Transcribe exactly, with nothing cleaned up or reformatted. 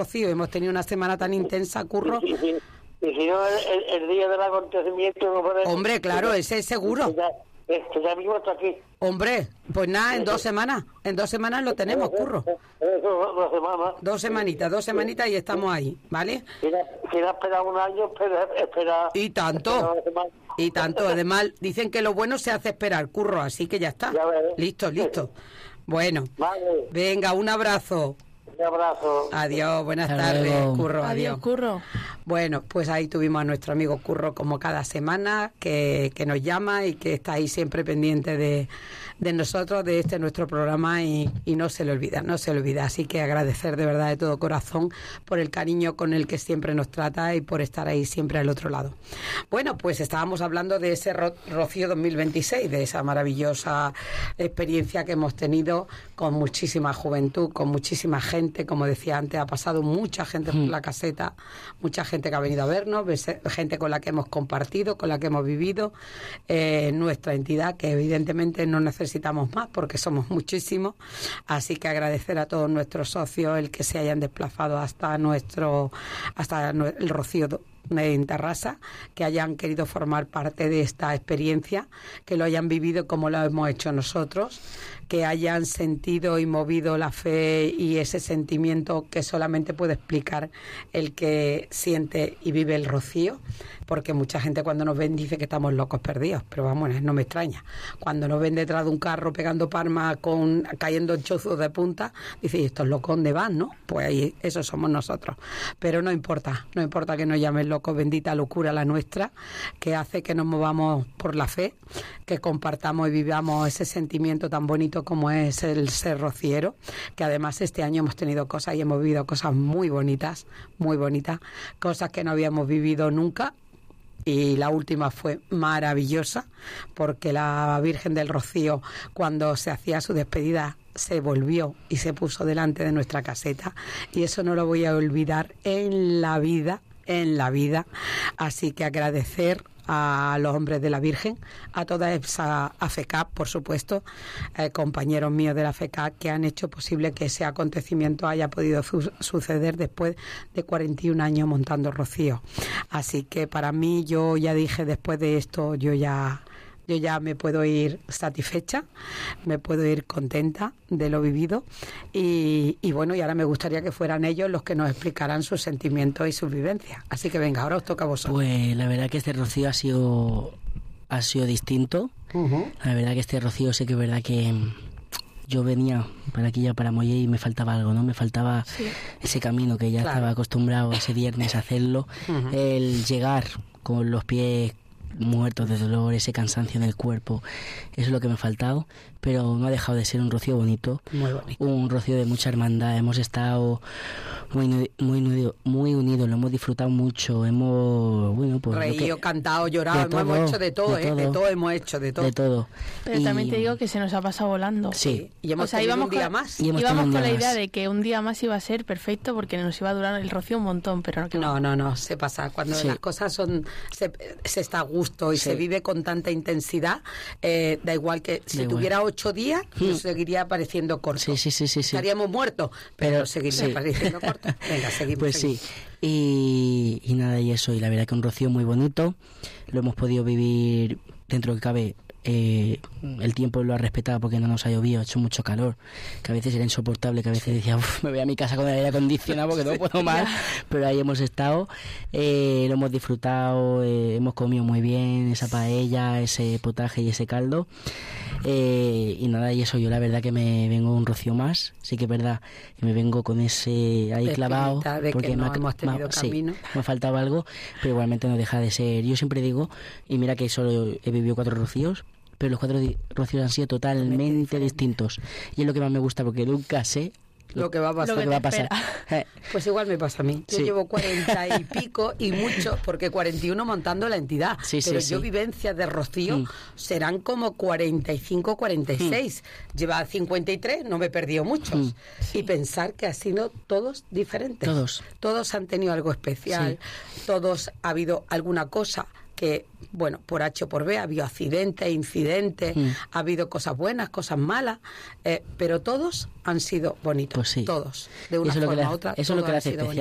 Rocío, hemos tenido una semana tan intensa, Curro. Y, y, y si no, el, el día del acontecimiento... No podemos, Hombre, claro, ese es seguro. Que ya mismo está aquí. Hombre, pues nada, en dos semanas. En dos semanas lo tenemos, Curro. Dos semanas. Dos semanitas, dos semanitas y estamos ahí, ¿vale? Si no espera un año, espera... espera y tanto, espera y tanto. Además, dicen que lo bueno se hace esperar, Curro, así que ya está. Ya ves. Listo, listo. Bueno, vale. Venga, un abrazo. Un abrazo. Adiós, buenas Hasta tardes, luego. Curro. Adiós, Adiós, Curro. Bueno, pues ahí tuvimos a nuestro amigo Curro como cada semana, que, que nos llama y que está ahí siempre pendiente de, de nosotros, de este nuestro programa y, y no se le olvida, no se le olvida. Así que agradecer de verdad de todo corazón por el cariño con el que siempre nos trata y por estar ahí siempre al otro lado. Bueno, pues estábamos hablando de ese Ro- Rocío dos mil veintiséis, de esa maravillosa experiencia que hemos tenido con muchísima juventud, con muchísima gente, como decía antes, ha pasado mucha gente por la caseta, mucha gente que ha venido a vernos, gente con la que hemos compartido, con la que hemos vivido, eh, nuestra entidad, que evidentemente no necesitamos más porque somos muchísimos, así que agradecer a todos nuestros socios el que se hayan desplazado hasta nuestro, hasta el Rocío en Tarrasa, que hayan querido formar parte de esta experiencia, que lo hayan vivido como lo hemos hecho nosotros, que hayan sentido y movido la fe y ese sentimiento que solamente puede explicar el que siente y vive el Rocío, porque mucha gente cuando nos ven dice que estamos locos perdidos, pero vamos, no me extraña. Cuando nos ven detrás de un carro pegando palmas, con, cayendo en chozos de punta, dice, ¿y estos locos dónde van, no? Pues ahí, eso somos nosotros. Pero no importa, no importa que nos llamen locos, bendita locura la nuestra, que hace que nos movamos por la fe, que compartamos y vivamos ese sentimiento tan bonito como es el ser rociero, que además este año hemos tenido cosas y hemos vivido cosas muy bonitas, muy bonitas, cosas que no habíamos vivido nunca. Y la última fue maravillosa, porque la Virgen del Rocío, cuando se hacía su despedida, se volvió y se puso delante de nuestra caseta, y eso no lo voy a olvidar en la vida, en la vida. Así que agradecer a los hombres de la Virgen, a toda esa A F E C A P, por supuesto, eh, compañeros míos de la A F E C A P, que han hecho posible que ese acontecimiento haya podido su- suceder después de cuarenta y un años montando Rocío. Así que para mí, yo ya dije, después de esto, yo ya... Yo ya me puedo ir satisfecha, me puedo ir contenta de lo vivido y, y bueno, y ahora me gustaría que fueran ellos los que nos explicaran sus sentimientos y sus vivencias. Así que venga, ahora os toca a vosotros. Pues la verdad que este Rocío ha sido ha sido distinto. Uh-huh. La verdad que este Rocío sé que es verdad que yo venía para aquí ya para Mollé y me faltaba algo, ¿no? Me faltaba sí. ese camino que ya claro. estaba acostumbrado ese viernes a hacerlo, uh-huh. el llegar con los pies muertos de dolor, ese cansancio en el cuerpo, eso es lo que me ha faltado, pero no ha dejado de ser un Rocío bonito, muy bonito, un Rocío de mucha hermandad. Hemos estado muy muy unidos, muy unidos, lo hemos disfrutado mucho, hemos bueno pues reído, que, cantado, llorado, todo, hemos hecho de todo, de, ¿eh? todo, de todo hemos hecho de todo, de todo. Pero y, también te digo que se nos ha pasado volando. Sí, y hemos o sea, tenido íbamos un día con, más. Y hemos íbamos con la más. idea de que un día más iba a ser perfecto porque nos iba a durar el Rocío un montón, pero no. Que no, no, no, se pasa cuando sí. las cosas son se, se está a gusto y sí. se vive con tanta intensidad, eh, da igual que si da tuviera igual. ocho días, mm. nos seguiría pareciendo corto. Sí, sí, sí, sí, sí. Estaríamos muertos, pero, pero seguiría sí. pareciendo corto. Venga, seguimos. Pues seguimos. sí. Y, y nada, y eso, y la verdad que un Rocío muy bonito, lo hemos podido vivir dentro que cabe. Eh, el tiempo lo ha respetado porque no nos ha llovido, ha hecho mucho calor, que a veces era insoportable, que a veces decía, uff, me voy a mi casa con el aire acondicionado porque no puedo más, pero ahí hemos estado, eh, lo hemos disfrutado, eh, hemos comido muy bien esa paella, ese potaje y ese caldo, eh, y nada, y eso, yo la verdad que me vengo un Rocío más, sí que es verdad que me vengo con ese ahí clavado, porque no me, hemos tenido ma, camino. Sí, me ha faltado algo, pero igualmente no deja de ser, yo siempre digo, y mira que solo he vivido cuatro Rocíos, pero los cuatro Rocíos han sido totalmente distintos, y es lo que más me gusta porque nunca sé lo, lo que va a pasar, lo que va a pasar. Pues igual me pasa a mí, yo sí. llevo cuarenta y pico y mucho, porque cuarenta y uno montando la entidad, sí, pero sí, yo sí. vivencias de Rocío mm. serán como cuarenta y cinco, cuarenta y seis, mm. lleva cincuenta y tres, no me he perdido muchos, mm. sí. y pensar que han sido todos diferentes, todos, todos han tenido algo especial, sí. todos ha habido alguna cosa que, bueno, por H o por B ha habido accidentes, incidentes, mm. ha habido cosas buenas, cosas malas, eh, pero todos han sido bonitos, pues sí. todos, de una forma u otra. Eso es lo que le hace especial.